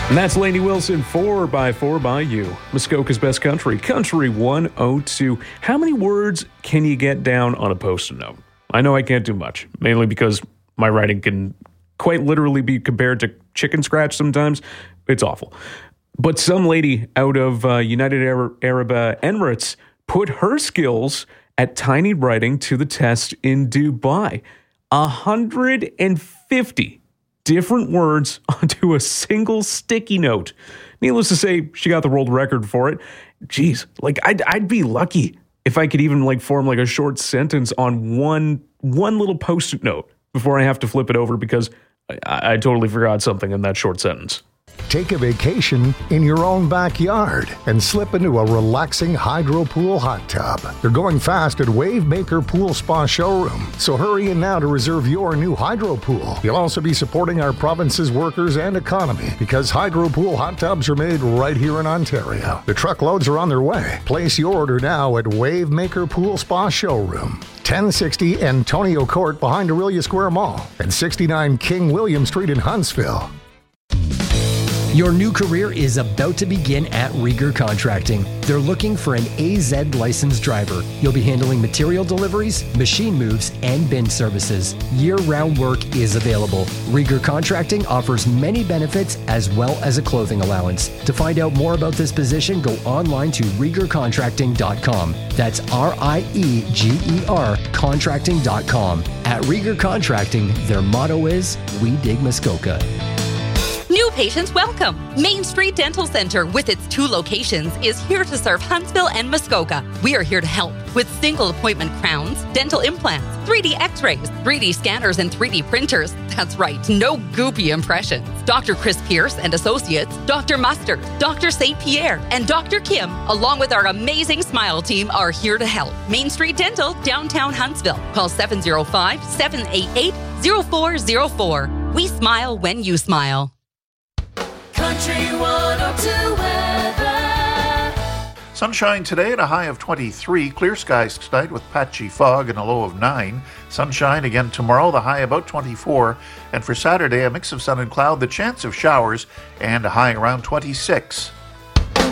And that's Lainey Wilson, 4x4 by you. Muskoka's Best Country, Country 102. How many words can you get down on a Post-it note? I know I can't do much, mainly because my writing can quite literally be compared to chicken scratch sometimes. It's awful. But some lady out of United Arab Emirates put her skills at tiny writing to the test in Dubai. 150 different words onto a single sticky note. Needless to say, she got the world record for it. Jeez, like I'd be lucky if I could even like form like a short sentence on one little Post-it note before I have to flip it over because I totally forgot something in that short sentence. Take a vacation in your own backyard and slip into a relaxing hydro pool hot tub. They're going fast at Wavemaker Pool Spa Showroom, so hurry in now to reserve your new hydro pool. You'll also be supporting our province's workers and economy because hydro pool hot tubs are made right here in Ontario. The truckloads are on their way. Place your order now at Wavemaker Pool Spa Showroom. 1060 Antonio Court behind Aurelia Square Mall and 69 King William Street in Huntsville. Your new career is about to begin at Rieger Contracting. They're looking for an AZ licensed driver. You'll be handling material deliveries, machine moves, and bin services. Year-round work is available. Rieger Contracting offers many benefits as well as a clothing allowance. To find out more about this position, go online to RiegerContracting.com. That's RIEGER Contracting.com. At Rieger Contracting, their motto is, "We dig Muskoka." New patients welcome. Main Street Dental Center, with its 2 locations, is here to serve Huntsville and Muskoka. We are here to help with single appointment crowns, dental implants, 3D x-rays, 3D scanners, and 3D printers. That's right, no goopy impressions. Dr. Chris Pierce and Associates, Dr. Mustard, Dr. St. Pierre, and Dr. Kim, along with our amazing Smile team, are here to help. Main Street Dental, downtown Huntsville. Call 705-788-0404. We smile when you smile. Country 102 weather. Sunshine today at a high of 23. Clear skies tonight with patchy fog and a low of 9. Sunshine again tomorrow, the high about 24. And for Saturday, a mix of sun and cloud, the chance of showers, and a high around 26.